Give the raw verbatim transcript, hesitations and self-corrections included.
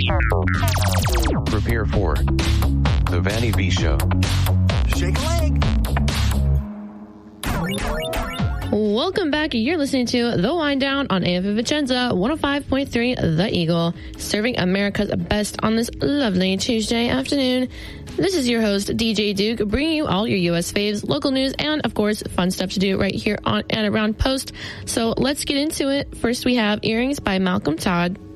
Prepare for the Vanny V Show. Shake a leg. Welcome back. You're listening to The Wind Down on A F M Vicenza, one oh five point three The Eagle, serving America's best on this lovely Tuesday afternoon. This is your host, D J Duke, bringing you all your U S faves, local news, and, of course, fun stuff to do right here on and around Post. So let's get into it. First, we have Earrings by Malcolm Todd.